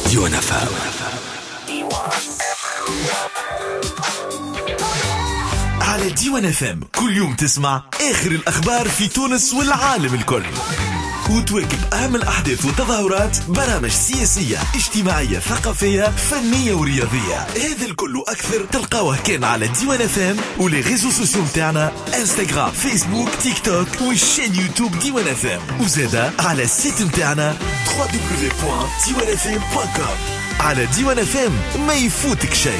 ديوان FM. على ديوان FM كل يوم تسمع آخر الأخبار في تونس والعالم الكل، وتواكب أهم الأحداث والتظاهرات، برامج سياسية اجتماعية ثقافية فنية ورياضية. هذا الكل أكثر تلقاوه كان على ديوان FM ولي ريزو سوسيو متاعنا انستغرام فيسبوك تيك توك والشين يوتيوب ديوان FM، وزادا على السيت متاعنا www.diwanfm.com. على ديوان FM ما يفوتك شيء.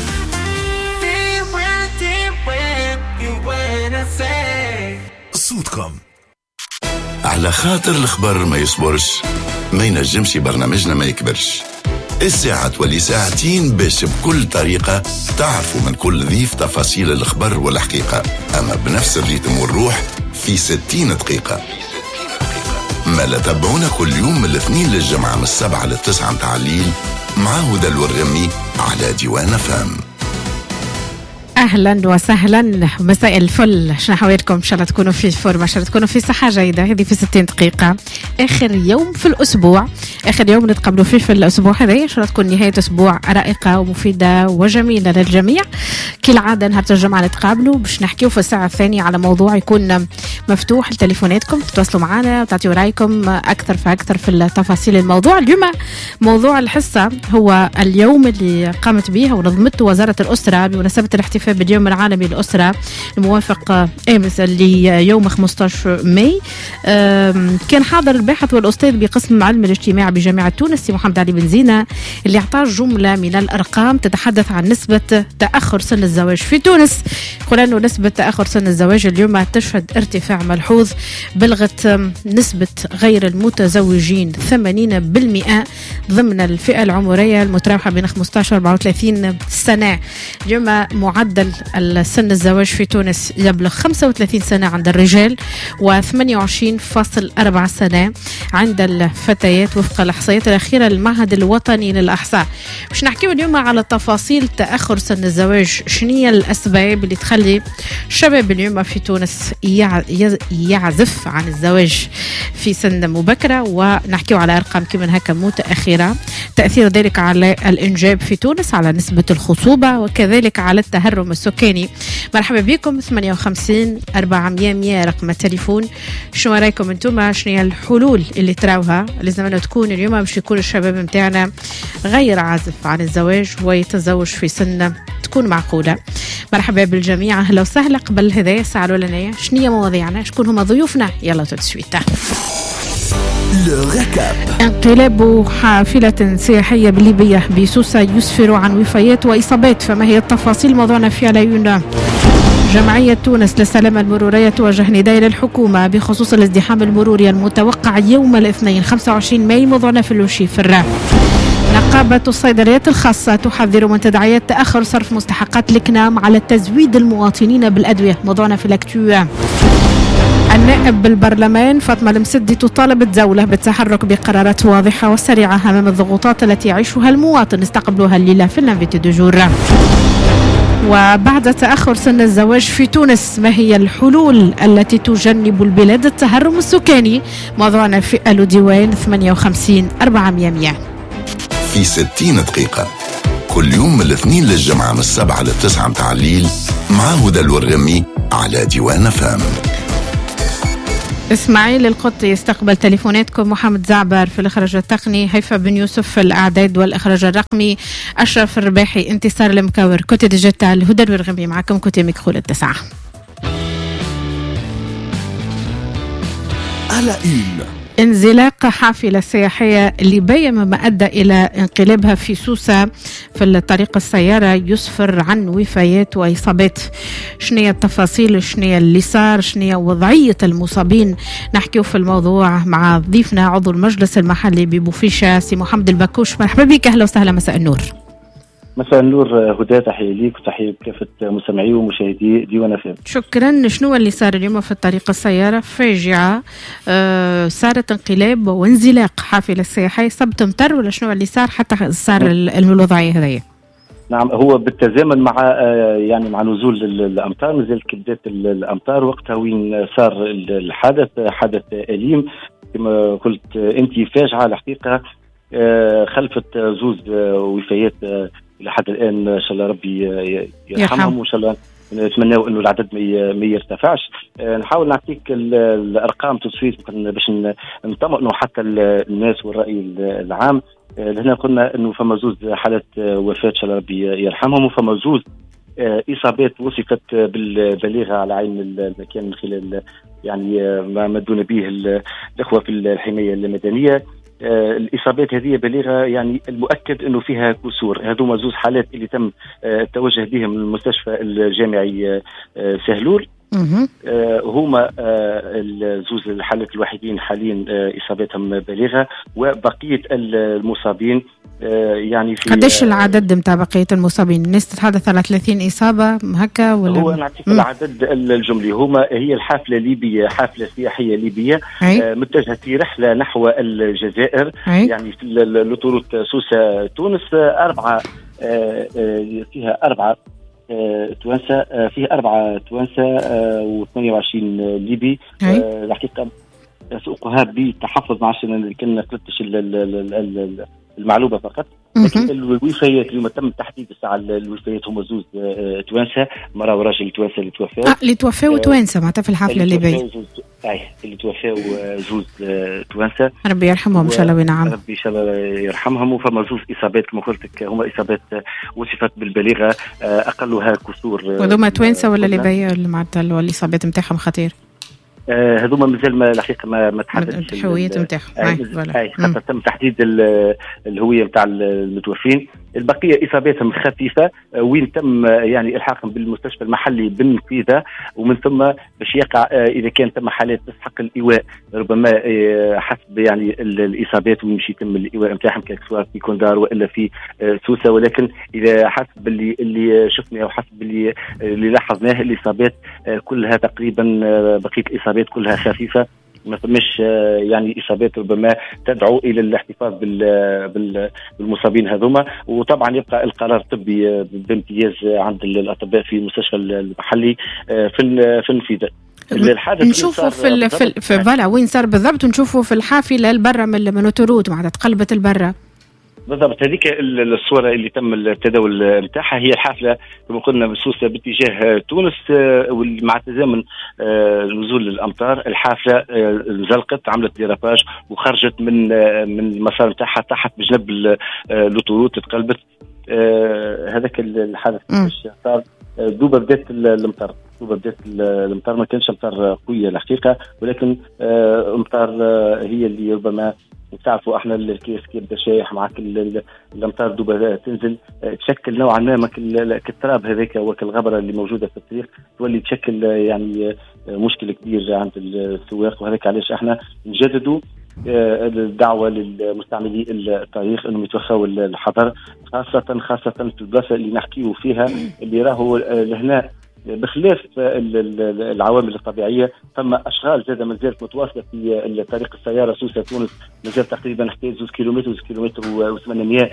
صوتكم على خاطر الخبر ما يصبرش، ما ينجمش برنامجنا ما يكبرش. الساعة تولي ساعتين باش بكل طريقة تعرفوا من كل ضيف تفاصيل الخبر والحقيقة، أما بنفس الريتم والروح في 60 دقيقة. ما لا تابعونا كل يوم من الاثنين للجمعة من 7 ل 9 متاع الليل مع هدى الورغمي على ديوان FM. اهلا وسهلا، مساء الفل. شنو حوالكم؟ ان شاء الله تكونوا في فورمه، ان شاء الله تكونوا في صحه جيده. هذه في 60 دقيقه، اخر يوم في الاسبوع، اخر يوم نتقابلوا فيه في الاسبوع هذا. ان شاء الله تكون نهايه اسبوع رائقه ومفيده وجميله للجميع. كالعاده نهار الجمعه نتقابلوا باش نحكيوا في الساعه الثانيه على موضوع يكون مفتوح لتليفوناتكم، تتواصلوا معنا وتعطيوا رايكم اكثر فاكثر في التفاصيل الموضوع. اليوم موضوع الحصه هو اليوم اللي قامت به ونظمته وزاره الاسره بمناسبه الاحتفال باليوم العالمي للأسرة الموافق أمس ليوم 15 ماي. كان حاضر الباحث والأستاذ بقسم علم الاجتماع بجامعة تونس سي محمد علي بن زينة، اللي أعطاه جملة من الأرقام تتحدث عن نسبة تأخر سن الزواج في تونس. يقول أنه نسبة تأخر سن الزواج اليوم تشهد ارتفاع ملحوظ، بلغت نسبة غير المتزوجين 80% ضمن الفئة العمرية المتراوحة بين 15 و 34 سنة. اليوم معدل السن الزواج في تونس يبلغ 35 سنة عند الرجال و28.4 سنة عند الفتيات وفق الإحصائيات الأخيرة للمعهد الوطني للإحصاء. باش نحكيو اليوم على تفاصيل تأخر سن الزواج، شنية الأسباب اللي تخلي الشباب اليوم في تونس يعزف عن الزواج في سن مبكرة، ونحكيو على أرقام كمان هكا متأخرة، تأثير ذلك على الإنجاب في تونس، على نسبة الخصوبة، وكذلك على التهرم السكاني. مرحبا بكم. 58 400 رقم التليفون. شنو رايكم انتم؟ شنو هي الحلول اللي تراوها لازم تكون اليوم باش يكون الشباب متاعنا غير عازف عن الزواج ويتزوج في سن تكون معقولة؟ مرحبا بالجميع، اهلا وسهلا. قبل هذا الساعة الأولانية شنو هي مواضيعنا؟ شكون هما ضيوفنا؟ يلا تسويتا. انقلاب حافلة سياحية بالليبية بسوسة يسفر عن وفيات وإصابات، فما هي التفاصيل؟ موضوعنا في العيون. جمعية تونس للسلامة المرورية توجه نداء للحكومة بخصوص الازدحام المروري المتوقع يوم الاثنين 25 ماي. موضوعنا في الوشيفر. نقابة الصيدليات الخاصة تحذر من تداعيات تأخر صرف مستحقات الكنام على تزويد المواطنين بالأدوية. موضوعنا في الاكتو. النائب بالبرلمان فاطمة المسدي تطالب الدولة بالتحرك بقرارات واضحة وسريعة أمام الضغوطات التي يعيشها المواطن. استقبلوها الليلة في الانفيتي دو جور. وبعد تأخر سن الزواج في تونس، ما هي الحلول التي تجنب البلاد التهرم السكاني؟ موضوعنا في الديوان 58 400 في 60 دقيقة كل يوم من الاثنين للجمعة من 7 ل 9 متاع الليل مع هدى الورغمي على ديوان FM. إسماعيل القطي يستقبل تليفوناتكم، محمد زعبر في الإخراج التقني، هيفا بن يوسف في الإعداد والإخراج الرقمي، أشرف الرباحي، انتصار المكور، كوتي ديجيتال، هدى الورغمي معكم كوتي مكخول التسعة. على انزلاق حافلة سياحية ليبية مما أدى إلى انقلابها في سوسة في الطريق السيارة يسفر عن وفيات وإصابات. شنية التفاصيل؟ شنية اللي صار؟ شنية وضعية المصابين؟ نحكيه في الموضوع مع ضيفنا عضو المجلس المحلي ببوفيشة سي محمد البكوش. مرحبا بك، أهلا وسهلا، مساء النور. مساء النور هدى، تحية ليك وتحية بكافة مستمعي ومشاهدي ديوان FM. شكرا. شنو اللي صار اليوم في الطريق السيارة؟ فاجعة، صارت انقلاب وانزلاق حافلة سياحية، صبت مطر ولا شنو اللي صار حتى صار الوضعية هذه؟ نعم، هو بالتزامن مع يعني مع نزول الأمطار، نزلت كبدات الأمطار وقتها وين صار الحادث، حدث أليم كما قلت أنت، فاجعة الحقيقة. خلفت زوز وفيات الى حد الان. ان شاء الله ربي يرحمهم، وان شاء الله نتمناو انه العدد ما يرتفعش. نحاول نعطيك الارقام تصويت باش نطمئنوا حتى الناس والراي العام. هنا قلنا انه فما زوز حالات وفاه ان شاء الله ربي يرحمهم، وفما زوز اصابات وصفت بالبليغه على عين المكان من خلال يعني ما دون به الاخوه في الحمايه المدنيه. الاصابات هذه بليغه، يعني المؤكد انه فيها كسور. هذوما زوز حالات اللي تم التوجه بهم للمستشفى الجامعي سهلول. هما الزوز الحالات الوحيدين حاليا اصابتهم بالغه، وبقيه المصابين يعني في قديش العدد نتاع بقيه المصابين؟ الناس تتحدث على 30 اصابه هكا ولا؟ هو نعطيك العدد الجملي. هي الحافله ليبيه، حافله سياحيه ليبيه متجهه في رحله نحو الجزائر. يعني في لطروط سوسه تونس فيها 4 توانسه، فيه 4 توانسه و28 ليبي. الحقيقه سوقها بتحفظ، ما عشان كنا قلتش المعلومه فقط. لكن الوفيات اليوم تم تحديد الساعه. الوفيات هما زوز توانسه، مراه وراجل توانسه اللي توفاو. اللي توفاو توانسه معناتها في الحفله الليبيه. اللي توفاو زوز توانسه، ربي يرحمهم ان شاء الله وينعم. ربي ان شاء الله يرحمهم. وفما زوز اصابات كما قلت لك، هما اصابات وصفت بالبليغه، اقلها كسور. وهذوما توانسه ولا ليبيه اللي معناتها الاصابات نتاعهم خطير؟ هذوما مازال الحقيقه ما تحددش الهويه نتاعهم. خاطر تم تحديد الهويه نتاع المتوفين. البقيه اصاباتهم خفيفه، وين تم يعني الحاقهم بالمستشفى المحلي بالنفيذه، ومن ثم باش يقع اذا كان تم حالات تستحق الايواء ربما حسب يعني الاصابات ويمشي يتم الايواء نتاعهم سواء في كوندار والا في سوسه. ولكن اذا حسب اللي شفناه وحسب اللي لاحظناه، الاصابات كلها تقريبا، بقيه الاصابات كلها خفيفه، ما فماش يعني اصابات ربما تدعو الى الاحتفاظ بالمصابين هذوما. وطبعا يبقى القرار الطبي بامتياز عند الاطباء في المستشفى المحلي في النفيذه. نشوفوا في فوالا وين صار بالضبط، ونشوفوا في الحافله البرة من اوتورود معناتها تقلبت البرة بالضبط. هذيك الصوره اللي تم التداول نتاعها هي الحافله كما قلنا بسوسه باتجاه تونس، مع تزامن نزول الامطار الحافله انزلقت، عملت ديراباج وخرجت من المسار نتاعها تحت بجنب الاوتورود، تتقلبت. هذاك الحادث صار دوبا بدات الامطار، ما كانش امطار قويه الحقيقه، ولكن امطار هي اللي ربما تعرفوا احنا الكيس كيف بدا شايح معك الامطار دوبا تنزل، تشكل نوعا ما كالتراب هذاك وكالغبره اللي موجوده في الطريق، تولي تشكل يعني مشكله كبير عند السواق. وهذاك علاش احنا نجددوا الدعوه للمستعملي الطريق انهم يتوخوا الحذر، خاصه في البلاصه اللي نحكيو فيها اللي راهو لهنا بخلاف العوامل الطبيعيه. ثم اشغال زاده ما زالت متواصله في طريق السياره سوسه تونس، ما زال تقريبا حتى 2 كيلومتر و800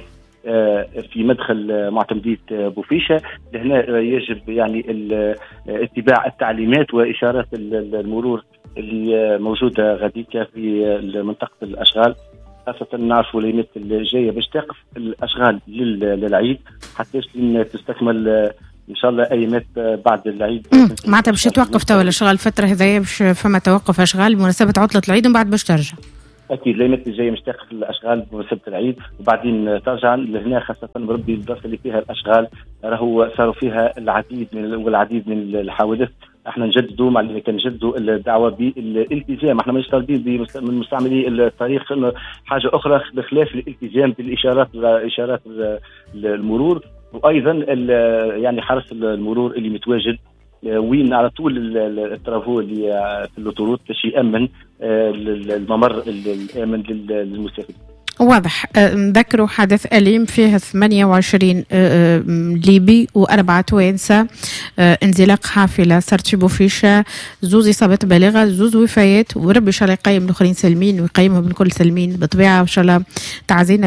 في مدخل معتمديه بوفيشه. لهنا يجب يعني اتباع التعليمات واشارات المرور اللي موجوده غاديكا في منطقه الاشغال، خاصه نعرفوا الايامات الجايه باش تقف الاشغال للعيد حتى تستكمل ان شاء الله ايامات بعد العيد. معناتها باش توقف توا الاشغال الفتره هذيا، باش فما توقف اشغال بمناسبه عطله العيد ومن بعد باش ترجع. اكيد الايامات الجايه باش تقف الاشغال بمناسبه العيد وبعدين ترجع لهنا، خاصه بربي البلاصه اللي فيها الاشغال راهو صاروا فيها العديد من الحوادث. احنا نجددوا مع اللي كان نجددوا الدعوه بالالتزام. احنا مش طالبين من مستعملي الطريق انه حاجه اخرى بخلاف الالتزام بالاشارات المرور، وايضا يعني حرس المرور اللي متواجد وين على طول الترافو اللي في الاوتورود باش يامن الممر الامن للمسافرين. واضح. نذكروا حدث أليم فيه 28 ليبي و4 توانسة، انزلاق حافلة صارت في بوفيشة، 2 إصابات بالغة، 2 وفيات، وربي إن شاء الله يقيم الآخرين سلمين ويقيمهم بالكل سلمين بطبيعة. وإن شاء الله تعزينا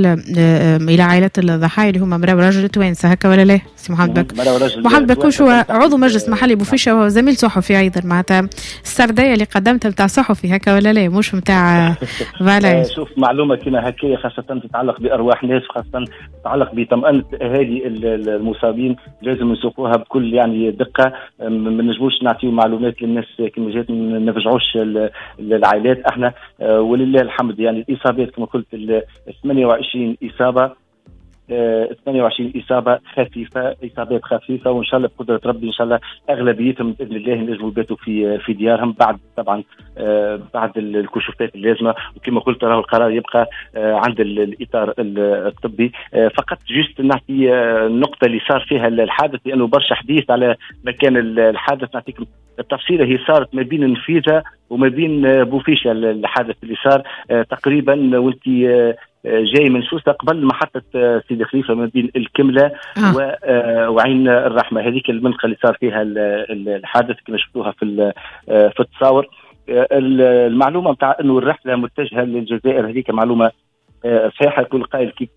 إلى عائلة الضحايا اللي هم مرأة وراجل توانسة، هكا ولا لا؟ سي محمد بك. محمد بكوش هو عضو مجلس محلي بوفيشة وهو زميل صحفي أيضا، معناتها السردية اللي قدمتها متاع صحفي هكا ولا لا؟ مش متاع شوف معلومة كما مهمه هكايا خاصه تتعلق بارواح ناس، خاصه تتعلق بطمأنة اهالي المصابين، لازم نسوقوها بكل يعني دقه. ما نجموش نعطيو معلومات للناس كما جات، ما نفجعوش العائلات. احنا ولله الحمد يعني الاصابات كما قلت 28 اصابه، 28 إصابة خفيفة، إصابات خفيفة، وإن شاء الله بقدرة ربي إن شاء الله أغلبيتهم بإذن الله ينجموا يباتوا في ديارهم بعد طبعا بعد الكشوفات اللازمة. وكما قلت راهو القرار يبقى عند الإطار الطبي. فقط جست نعطي النقطة اللي صار فيها الحادث، لأنه برشا حديث على مكان الحادث. نعطيكم التفصيلة، هي صارت ما بين نفيذة وما بين بوفيشة. الحادث اللي صار تقريبا وانت جاي من سوسة قبل محطة سيدي خليفة، ما بين الكملة وعين الرحمة. هذيك المنطقة اللي صار فيها الحادث كما شفتوها في التصاور. المعلومة بتاع انه الرحلة متجهة للجزائر هذيك معلومة صحيحة. كل قائل كيف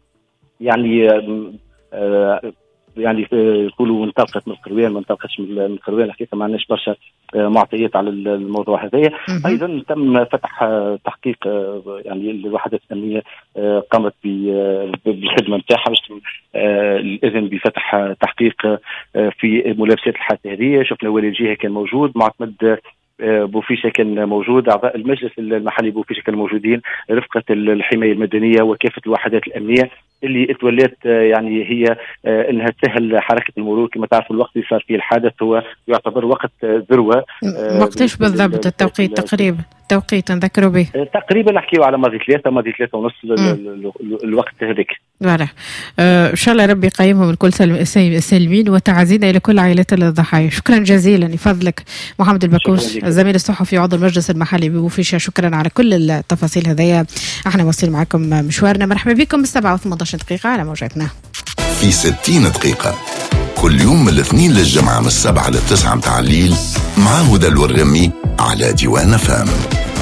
يعني يقولوا انطلقت من القروان، ما انطلقتش من القروان. الحقيقه ما عندناش برشا معطيات على الموضوع هذايا. ايضا تم فتح تحقيق، يعني الوحدات الامنيه قامت بالخدمه نتاعها باش الاذن بفتح تحقيق في ملابسات الحادثه هذه. شفنا ولي الجهه كان موجود، معتمد بوفيشة كان موجود، أعضاء المجلس المحلي بوفيشة كانوا موجودين، رفقة الحماية المدنية وكافة الوحدات الأمنية اللي اتولت يعني هي انها تسهل حركة المرور. كما تعرفوا الوقت اللي صار فيه الحادث هو يعتبر وقت ذروة. وقتش بالضبط التوقيت تقريبا؟ توقيت نذكروا به تقريبا نحكيو على ماضي 3 ونص الوقت هذاك. فوالا ان شاء الله ربي يقيمهم الكل سالمين، وتعازينا الى كل عائلات الضحايا. شكرا جزيلا لفضلك محمد البكوس الزميل الصحفي عضو المجلس المحلي ببوفيشة. شكرا على كل التفاصيل هذيا. احنا واصلين معكم مشوارنا. مرحبا بكم 7:18 دقيقة على موجاتنا في 60 دقيقة كل يوم من الاثنين للجمعة من 7 ل9 متاع الليل مع هدى الورمي على ديوان فام.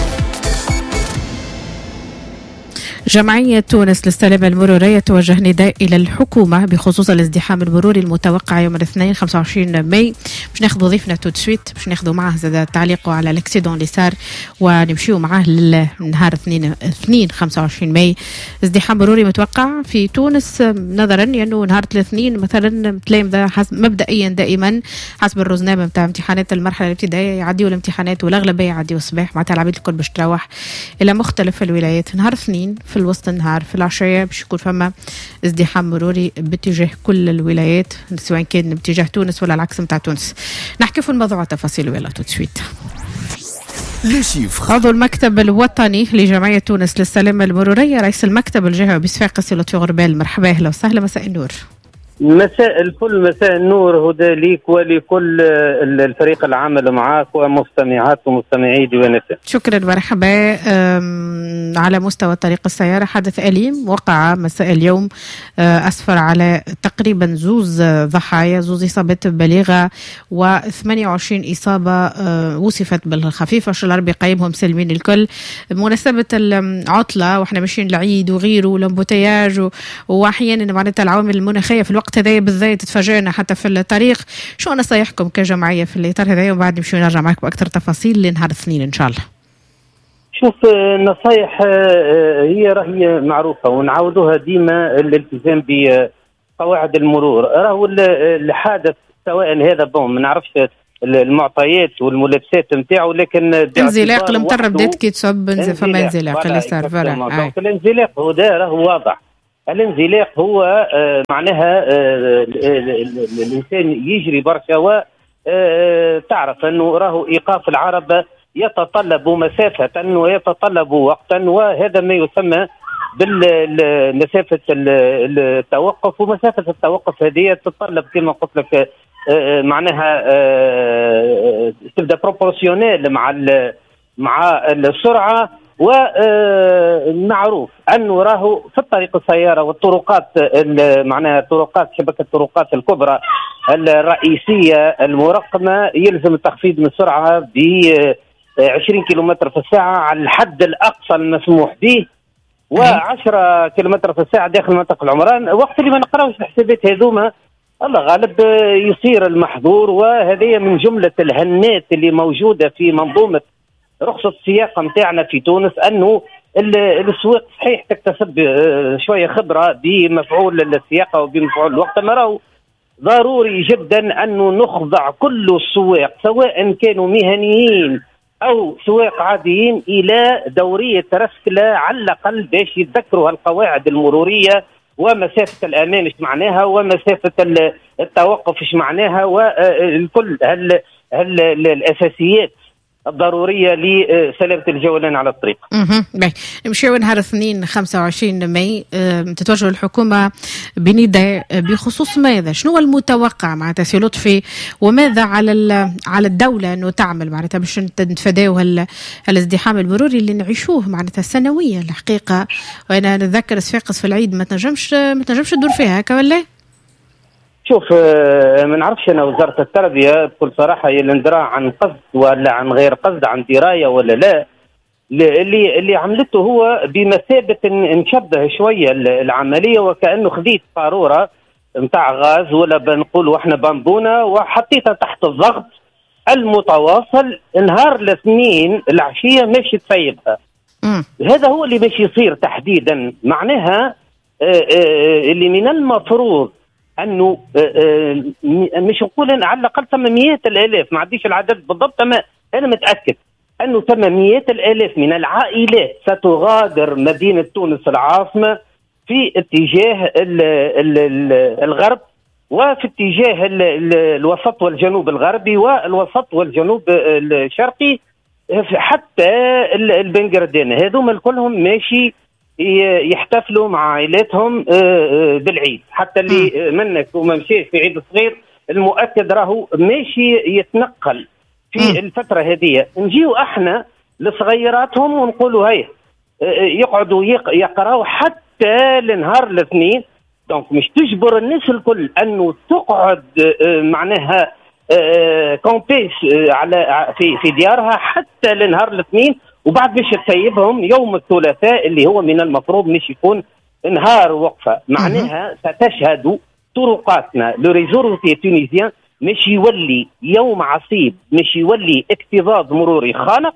جمعية تونس للسلامة المرورية توجه نداء إلى الحكومة بخصوص الازدحام المروري المتوقع يوم الاثنين 25 ماي. باش ناخذ ضيفنا تو سويت باش ناخذ معه زاد تعليقه على الاكسيدون اللي صار، ونمشيو معاه للنهار اثنين 25 ماي. ازدحام مروري متوقع في تونس نظرا لأنه نهار الاثنين مثلا تلاقي مبدئيا دائما حسب الرزنامة نتاع امتحانات المرحلة الابتدائية يعديوا الامتحانات والأغلبية يعديوا الصباح، معناتها العبيد الكل باش تروح إلى مختلف الولايات. نهار اثنين في الوسط النهار في العشية باش يكون فما ازدحام مروري باتجاه كل الولايات، سواء كان باتجاه تونس ولا العكس متاع تونس. نحكي في الموضوع تفاصيل ولا تسويت. عضو المكتب الوطني لجمعية تونس للسلامة المرورية، رئيس المكتب الجهوي بصفاقس لطفي غربال. مرحبا، اهلا وسهلا، مساء النور. مساء الفل، مساء النور هدى ليك ولكل الفريق العمل معاك ومستمعات ومستمعي ديوان فام. شكرا، مرحبا. على مستوى طريق السيارة حدث أليم وقع مساء اليوم أسفر على تقريبا زوز ضحايا، زوز إصابات بالغة و28 إصابة وصفت بالخفيفة. شاء الله ربي يقيمهم سالمين الكل. مناسبة العطلة وإحنا ماشيين العيد وغيره والامبوتياج وأحيانا معناتها العوامل المناخية في الوقت هذا بالذات تتفاجئنا حتى في الطريق. شو نصايحكم كجمعية في الإطار هذا؟ وبعد نمشي نرجع معك بأكثر تفاصيل لنهار الاثنين إن شاء الله. شوف، النصايح هي معروفة ونعودوها ديما، الالتزام بقواعد المرور. راهو الحادث سواء هذا ما نعرفش المعطيات والملابسات نتاعو، لكن انزلاق المطر بدات كي تصب فما انزلاق اللي صار فرع. الانزلاق هو راهو واضح. الانزلاق هو معناها الانسان يجري برشا، وتعرف انه راهو ايقاف العربة يتطلب مسافة ويتطلب وقتا، وهذا ما يسمى بالمسافة التوقف. ومسافة التوقف هذه تتطلب كما قلت لك معناها تبدا بروبورسيونيل مع السرعة. ومعروف أنه راهو في الطريق السيارة والطرقات معناها طرقات شبكة الطرقات الكبرى الرئيسية المرقمة يلزم التخفيض من السرعة ب 20 كيلومتر في الساعة على الحد الأقصى المسموح به، و10 كيلومتر في الساعة داخل منطقة العمران. وقت اللي ما نقراوش الحسابات هذوما الله غالب يصير المحظور. وهذه من جملة الهنات اللي موجودة في منظومة رخصة السياقة متاعنا في تونس، أنه السويق صحيح تكتسب شويه خبره بمفعول السياقه وبمفعول الوقت، مرة ضروري جدا أنه نخضع كل السواق سواء كانوا مهنيين أو سواق عاديين إلى دورية رسكلة على الأقل باش يتذكروا القواعد المرورية ومسافة الأمان إيش معناها ومسافة التوقف إيش معناها والكل الأساسيات الضرورية لسلامة الجولان على الطريق. نمشيو نهار الاثنين 25 ماي تتوجه الحكومة بنداء بخصوص ماذا؟ شنو المتوقع معناتها سي لطفي، وماذا على الدولة انه تعمل معناتها باش نتفاداو الازدحام المروري اللي نعيشوه معناتها سنويا الحقيقة. وانا نتذكر صفاقس في العيد ما تنجمش تدور فيها هكا ولا؟ شوف ما نعرفش انا وزاره التربيه بكل صراحه هي اللي ندرى عن قصد ولا عن غير قصد، عن درايه ولا لا. اللي عملته هو بمثابه نشبه شويه العمليه وكانه خذيت قاروره نتاع غاز ولا بنقول واحنا بنبونه وحطيتها تحت الضغط المتواصل نهار الاثنين العشيه ماشي تفيقها. هذا هو اللي باش يصير تحديدا. معناها اللي من المفروض انه مش نقول على الاقل 800 الآلاف، ما عنديش العدد بالضبط، انا متاكد انه 800 الآلاف من العائلات ستغادر مدينه تونس العاصمه في اتجاه الغرب وفي اتجاه الوسط والجنوب الغربي والوسط والجنوب الشرقي حتى البنغردان. هذوما كلهم ماشي يحتفلوا مع عائلاتهم بالعيد. حتى اللي منك وما مشيش في عيد الصغير المؤكد راهو ماشي يتنقل في الفترة هذه. نجيو احنا لصغيراتهم ونقولوا هاي يقعدوا يقراوا حتى لنهار الاثنين. دونك مش تجبر الناس الكل انه تقعد معناها كومبيس على في ديارها حتى لنهار الاثنين، وبعد باش تسيبهم يوم الثلاثاء اللي هو من المفروض مش يكون نهار وقفه. معناها ستشهد طرقاتنا لو ريزو روتي تونيزيان مش يولي يوم عصيب، مش يولي اكتظاظ مروري خانق.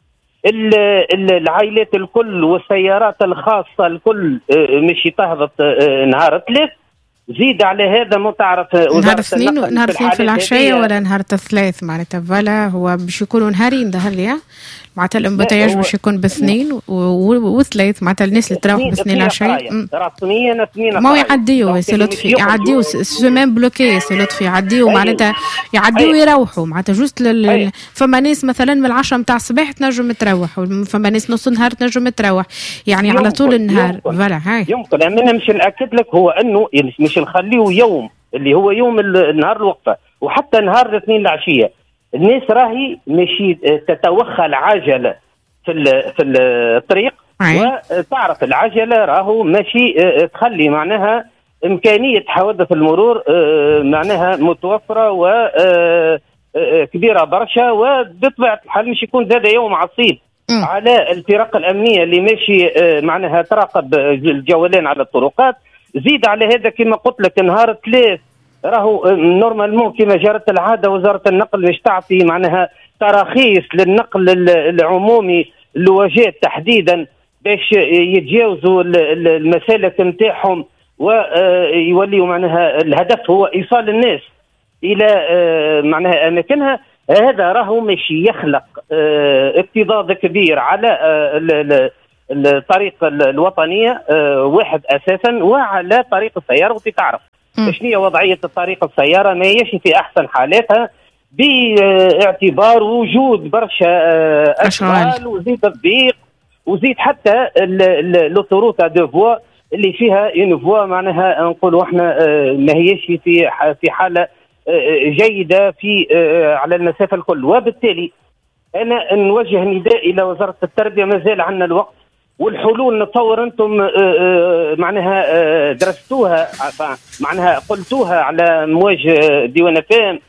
العائلات الكل والسيارات الخاصه الكل مش تهبط نهار ثلاث. زيد على هذا ما تعرف نهار اثنين في العشية ولا نهار الثلاث معناتها فوالا هو باش يكونوا نهارين ظهر معناتها الامبوتياج باش يكون باثنين وثلاث معناتها الناس اللي تروح باثنين عشية رسميا اثنين ما يعديوا سي لطفي يعديوا سيمين بلوكي سي لطفي يعديوا معناتها يعديوا ويروحوا معناتها جوست فما ناس مثلا من 10 نتاع الصباح تنجم تروح وفما ناس نص النهار تنجم تروح يعني على طول النهار فوالا هاي يمكن. انا مش ناكد لك هو انه مش نخليه يوم اللي هو يوم النهار الوقفه وحتى نهار الاثنين العشيه. الناس راهي ماشي تتوخى العجله في الطريق وتعرف العجله راهو ماشي تخلي معناها امكانيه حوادث المرور معناها متوفره وكبيره برشا. وبطبيعه الحال مش يكون زاد يوم عصيب على الفرق الامنيه اللي ماشي معناها تراقب الجولان على الطرقات. زيد على هذا كما قلت لك نهار ثلاث راهو نورمالمون كما جرت العاده وزاره النقل باش تعطي معناها تراخيص للنقل العمومي اللواجات تحديدا باش يتجاوزوا المسالك نتاعهم ويوليوا معناها الهدف هو ايصال الناس الى معناها اماكنها. هذا راهو ماشي يخلق اكتظاظ كبير على الطريق الوطنية واحد أساسا وعلى طريق السيارة. وفي تعرف شنو هي وضعية الطريق السيارة ما هيش في أحسن حالاتها باعتبار وجود برشا أشغال وزيد الضيق وزيد حتى لوتوروت دو فوا اللي فيها اون فوا معناها نقولوا احنا ما هيش في حالة جيدة في على المسافة الكل. وبالتالي أنا نوجه نداء إلى وزارة التربية ما زال عندنا الوقت والحلول نتصور أنتم معناها درستوها معناها قلتوها على مواج ديوان فام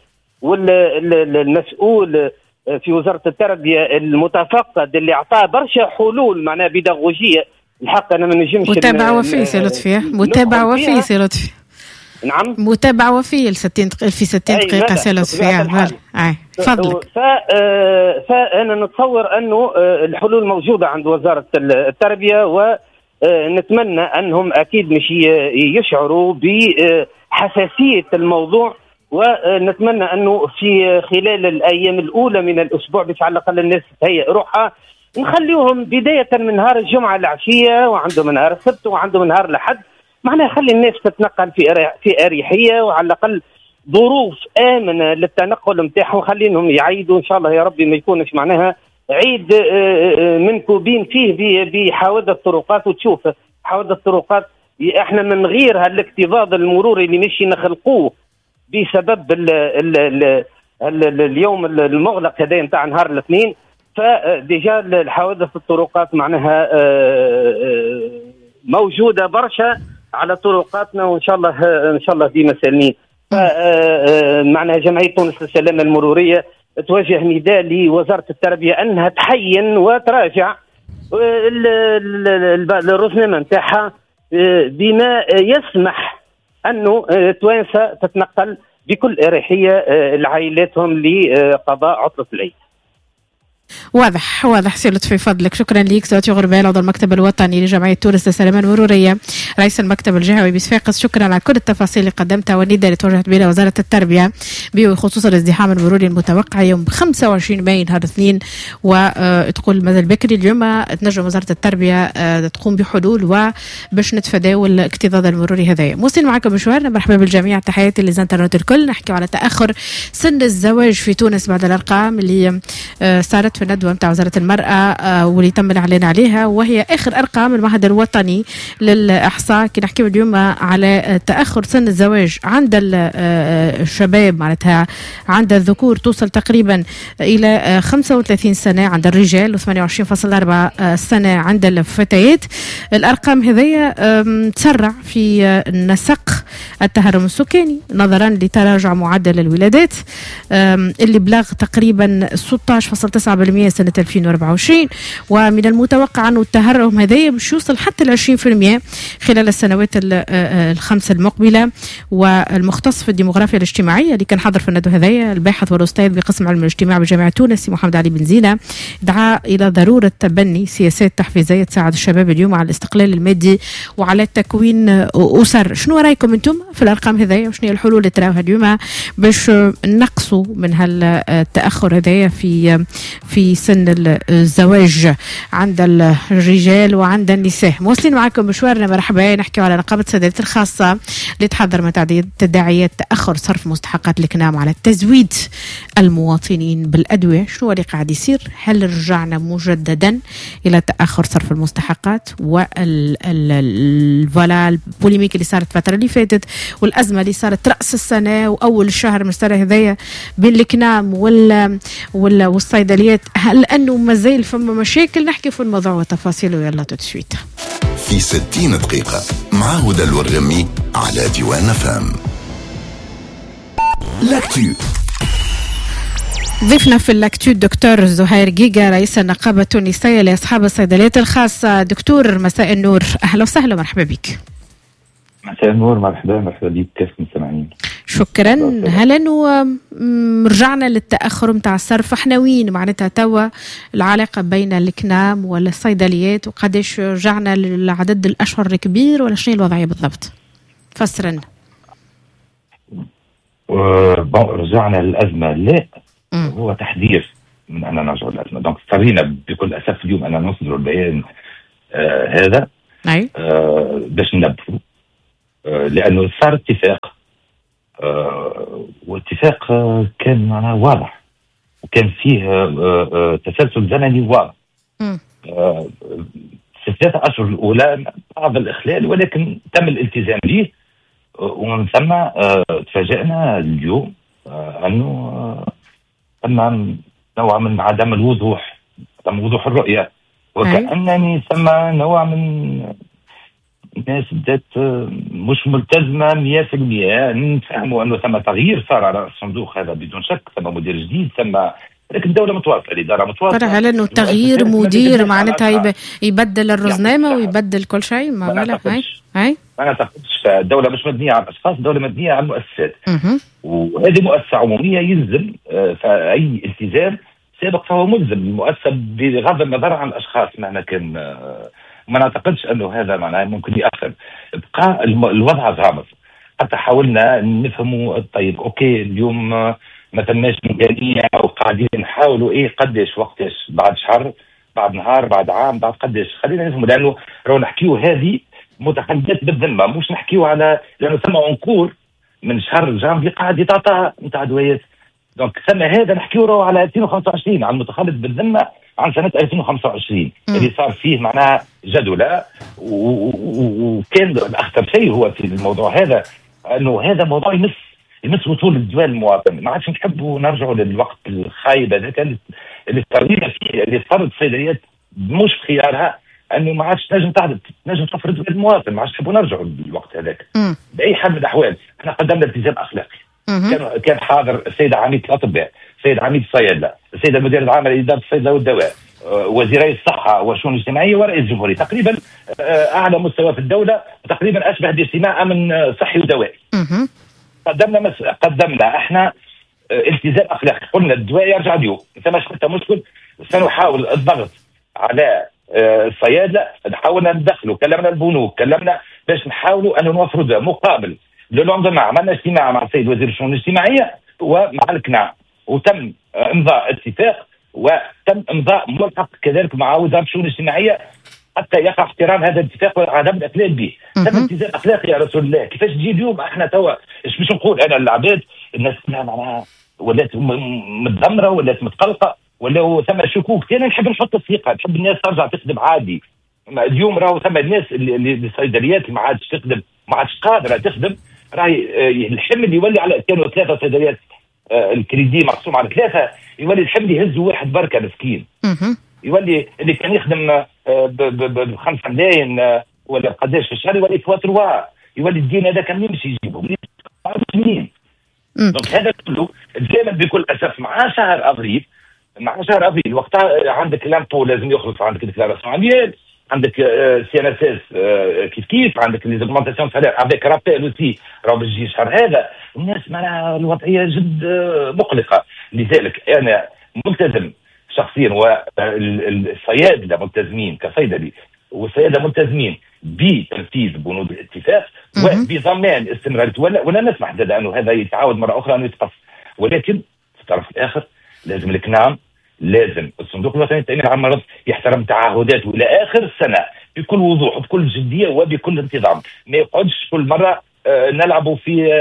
والمسؤول في وزارة التربية المتفقد اللي أعطاه برشا حلول معناها بيداغوجية. الحق أنا ما نجمش متابعة وفي سي لطفي متابعة وفي سي لطفي نعم متابعة وفية في 60 دقيقة سلس فيها. تفضل. فأنا نتصور أنه الحلول موجودة عند وزارة التربية، ونتمنى أنهم أكيد مش يشعروا بحساسية الموضوع، ونتمنى أنه في خلال الأيام الأولى من الأسبوع باش على الأقل الناس تهيئ روحها، نخليهم بداية من نهار الجمعة العشية وعنده من نهار السبت وعنده من نهار الأحد، معناها خلي الناس تتنقل في أريحية وعلى الأقل ظروف آمنة للتنقل متاعهم، خلينهم يعيدوا إن شاء الله يا ربي ما يكونش معناها عيد منكوبين فيه بحوادث الطرقات. وتشوف حوادث الطرقات احنا من غير هالاكتظاظ المروري اللي مشي نخلقوه بسبب اليوم المغلق هذا نتاع نهار الاثنين، فديجا الحوادث الطرقات معناها موجودة برشا على طرقاتنا، وإن شاء الله ديما سالمين. معناها جمعية تونس للسلامة المرورية توجه نداء لوزارة التربية أنها تحين وتراجع الرزنامة نتاعها بما يسمح أنه توانسة تتنقل بكل أريحية لعائلاتهم لقضاء عطلة العيد. واضح سي لطفي، فضلك. شكرا ليك سواتي غربال، عضو المكتب الوطني لجمعية تونس للسلامة المرورية، رئيس المكتب الجهوي بصفاقس. شكرا على كل التفاصيل اللي قدمتها والنداء اللي توجهت بها وزارة التربية بخصوص الازدحام المروري المتوقع يوم 25 ماي نهار اثنين. وتقول مازال بكري اليوم تنجم وزارة التربية تقوم بحلول وباش نتفاداو الاكتظاظ المروري هذايا. موصل معكم مشوارنا، مرحبا بالجميع، تحياتي للانترنت الكل. نحكي على تأخر سن الزواج في تونس بعد الأرقام اللي صارت في الندوة متاع وزارة المرأة واللي تم الإعلان عليها، وهي آخر أرقام المعهد الوطني للإحصاء. كي نحكي اليوم على تأخر سن الزواج عند الشباب، معناتها عند الذكور توصل تقريبا إلى 35 سنة عند الرجال، و28.4 سنة عند الفتيات. الأرقام هذية تسرع في نسق التهرم السكاني نظرا لتراجع معدل الولادات اللي بلغ تقريبا 16.9% سنة 2024، ومن المتوقع أنه التهرم هذا باش يوصل حتى ل 20% خلال السنوات الخمس المقبلة. والمختص في الديموغرافيا الاجتماعية اللي كان حاضر في الندوة هذايا، الباحث والأستاذ بقسم علم الاجتماع بجامعة تونس محمد علي بن زينة، دعا إلى ضرورة تبني سياسات تحفيزية تساعد الشباب اليوم على الاستقلال المادي وعلى تكوين أسر. شنو رأيكم أنتم في الأرقام هذيا، وشنو الحلول اللي تراوها اليوم باش نقصوا من هالتأخر هذايا في سن الزواج عند الرجال وعند النساء؟ موصلين معكم مشوارنا، مرحبا. نحكي على نقابة الصيدليات الخاصة اللي تحضر من تداعيات تأخر صرف مستحقات الكنام على تزويد المواطنين بالأدوية. شنو اللي قاعد يصير؟ هل رجعنا مجددا إلى تأخر صرف المستحقات والفولا البوليميك اللي صارت الفترة اللي فاتت والأزمة اللي صارت رأس السنة وأول الشهر من السنة هذايا بين الكنام والصيدليات؟ هل أنه مازال فما مشاكل؟ نحكي في الموضوع وتفاصيله. يلا تسويت في 60 دقيقة مع هدى الورغمي على ديوان فام. لاكتو. ضيفنا في اللاكتو الدكتور زهير جيجا، رئيس النقابة التونسية لأصحاب الصيدليات الخاصة. دكتور مساء النور، أهلا وسهلا، مرحبا بك. مساء النور، مرحبا بك، كيف مستمعين؟ شكرا. هل انه رجعنا للتاخر متاع الصرف؟ احنا وين معناتها توا العلاقه بين الكنام والصيدليات، وقداش رجعنا لعدد الاشهر الكبير، ولا شنو الوضعيه بالضبط؟ فسرنا. رجعنا للازمه؟ لا، هو تحذير من ان نرجع للازمه. دونك اضطرينا بكل اسف اليوم ان نصدر البيان هذا باش ننبهوا، لانه صار اتفاق، واتفاق كان معناه واضح وكان فيه تسلسل زمني واضح. في الثلاثة أشهر الأولى بعض الإخلال، ولكن تم الالتزام به، ومن ثم تفاجأنا اليوم أنه تم نوع من عدم الوضوح، عدم وضوح الرؤية، وكأنني ثم نوع من الناس بدات مش ملتزمه 100%. نفهموا انه ثم تغيير صار على الصندوق هذا بدون شك، ثم مدير جديد، ثم لكن الدوله متواصله، الاداره متواصله. هل انه تغيير مدير معناتها يبدل الرزنامه ويبدل كل شيء؟ ما انا اعتقدش مستشفى. الدولة مش مبنية على الأشخاص، الدولة مبنية على المؤسسات. وهذه مؤسسة عمومية يلزم فأي التزام سابق فهو ملزم المؤسسة بغض النظر عن الأشخاص مهما كان. ما نعتقدش أنه هذا معناه ممكن يأثر. بقى الوضع غامض حتى حاولنا نفهموا. طيب أوكي اليوم ما تماش ميزانية وقاعدين نحاولوا قديش وقتاش بعد شهر بعد نهار بعد عام بعد قديش. خلينا نفهموا لأنه لو نحكيو هذه متحدثات بالذمة مش نحكيو على لأنه ثم عنقور من شهر جانفي قاعد يتعطى نتاع دوايات. دونك ثم هذا نحكيو على 2025 على المتخلص بالذمة عن سنة 2025 اللي صار فيه معناها جدولة. وكان الأخطر شيء هو في الموضوع هذا أنه هذا موضوع يمس وصول الدواء للمواطن. ما عادش نحبوا نرجعوا للوقت الخايب هذا كان اللي اضطرينا فيه اللي اضطرت الصيدليات مش بخيارها انه ما عادش نجم تفرض دواء للمواطن. ما عادش نحبوا نرجعوا للوقت هذاك باي حال من الاحوال. احنا قدمنا التزام اخلاقي. كان حاضر السيد عميد الاطباء، السيد عميد الصيادله، السيد المدير العام لاداره الصيدله والدواء، وزيري الصحه والشؤون الاجتماعيه ورئيس الجمهوريه. تقريبا اعلى مستوى في الدوله وتقريبا اشبه باجتماع امن صحي ودوائي. قدمنا احنا التزام اخلاقي. قلنا الدواء يرجع اليوم ما حتى مشكل. سنحاول الضغط على الصيادله. حاولنا ندخلوا كلمنا البنوك كلمنا باش نحاولوا ان نوفروا دواء مقابل. للعمدة عملنا اجتماع مع السيد وزير الشؤون الاجتماعيه ومع الكناع وتم امضاء اتفاق وتم امضاء ملحق كذلك مع وزاره الشؤون الاجتماعيه حتى يقع احترام هذا الاتفاق وعدم الاخلال به. تم التزام اخلاقي يا رسول الله. كيفاش تجي اليوم احنا توا ايش باش نقول انا العباد الناس معناها ولات متذمره ولات متقلقه ولا ثم شكوك. انا نحب نحط الثقه، نحب الناس ترجع تخدم عادي. اليوم راهو ثم الناس اللي الصيدليات اللي ما عادش تخدم ما عادش قادره تخدم. راهي الحمل يولي على كانوا 3 صيدليات الكريدي مقسوم على 3 يولي الحمل يهزوا واحد بركه مسكين. يولي اللي كان يخدم ب 5 ملايين ولا بقداش في الشهر يولي 3 يولي الدين هذا كان يمشي يجيبه منين. دونك هذا كله دائما بكل اسف مع شهر ابريل وقتها عندك لامبو لازم يخلص، عندك ديكلاراسيون انيال، عندك سي ان اس اس كيف عندك لي زوغمونتاسيون سالير افيك رابيل اوسي راهو باش يجي الشهر هذا. الناس معناها الوضعيه جد مقلقه. لذلك انا ملتزم شخصيا والصيادله ملتزمين كصيدلي والصيادله ملتزمين بتنفيذ بنود الاتفاق وبضمان استمراريه ولا نسمح انه هذا يتعاود مره اخرى انه يتقص. ولكن في الطرف الاخر لازم الكنام لازم الصندوق الوطني للتأمين على المرض يحترم تعهداته الى اخر السنه بكل وضوح وبكل جديه وبكل انتظام. ما يقعدش كل مره نلعبوا في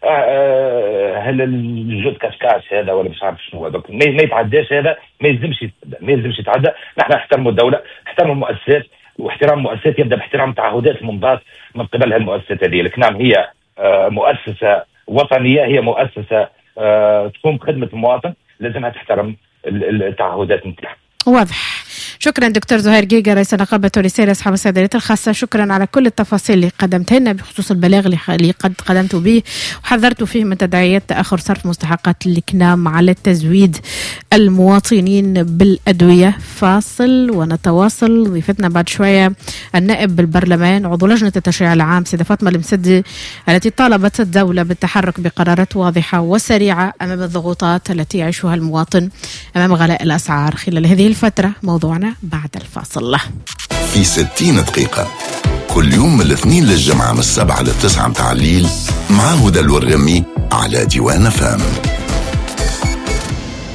هل الجود كاشكاش هذا ولا مش عارف شنو. ما يتعداش هذا، ما يلزمش يتعدى. نحن نحترموا الدوله، نحترموا المؤسسات، واحترام المؤسسات يبدا باحترام تعهدات المنضبط من قبل هالمؤسسات هذه. الكنام هي مؤسسه وطنيه، هي مؤسسه تقوم بخدمه المواطن، لازمها تحترم التعهدات نتاعها. واضح. شكرا دكتور زهير جيجا رئيس نقابة ولسان أصحاب الصيدليات الخاصة. شكرا على كل التفاصيل اللي قدمتها لنا بخصوص البلاغ اللي قد قدمتوا به وحذرتوا فيه من تداعيات تأخر صرف مستحقات الكنام على تزويد المواطنين بالأدوية. فاصل ونتواصل. ضيفتنا بعد شوية النائب بالبرلمان عضو لجنة التشريع العام سيدة فاطمة المسدي التي طالبت الدولة بالتحرك بقرارات واضحة وسريعة أمام الضغوطات التي يعيشها المواطن أمام غلاء الأسعار خلال هذه الفترة. موضوعنا بعد الفاصل. في 60 دقيقة كل يوم من الاثنين للجمعة من 7 ل 9 متاع الليل مع هدى الورغمي على ديوان فام.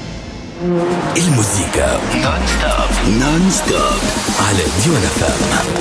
المزيكا نون ستوب على ديوان فام.